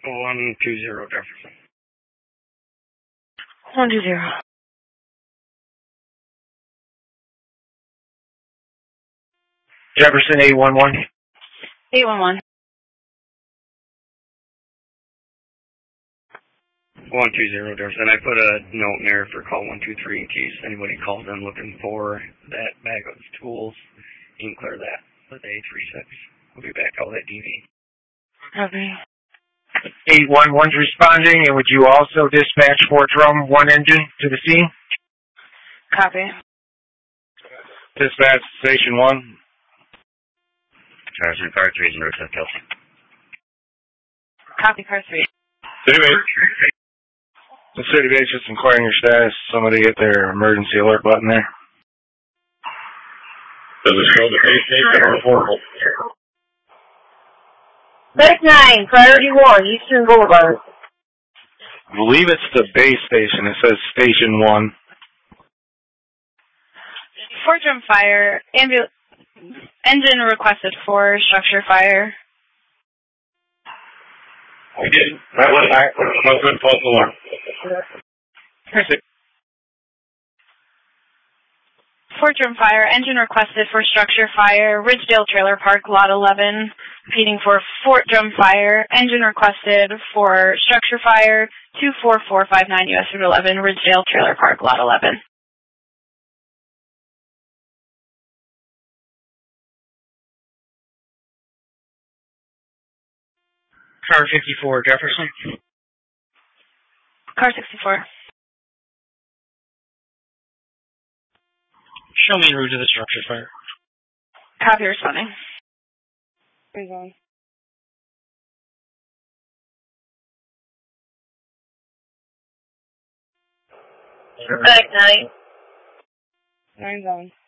120 Jefferson. 120. Jefferson 811. 811. 120 Jefferson. I put a note in there for call 123 in case anybody calls in looking for that bag of tools. You can clear that with A36. We'll be back out at DV. Copy. 811's responding, and would you also dispatch 4 drum 1 engine to the scene? Copy. Dispatch station 1. Sergeant Car 3 is in route to Kelsey. Copy, car 3. City base. The city base just inquiring your status. Somebody hit their emergency alert button there. Does it show the base station or portal? Base 9, priority 1, Eastern Boulevard. I believe it's the base station. It says station 1. 4 drum fire. Engine requested for structure fire. We did. That was good false alarm. Perfect. 4 drum fire. Engine requested for structure fire. Ridgedale Trailer Park, Lot 11. Repeating for Fort Drum Fire. Engine requested for structure fire. 24459 US Route 11. Ridgedale Trailer Park, Lot 11. Car 54 Jefferson. Car 64. Show me route to the structure fire. Copy, responding. Back 9. 9 zone.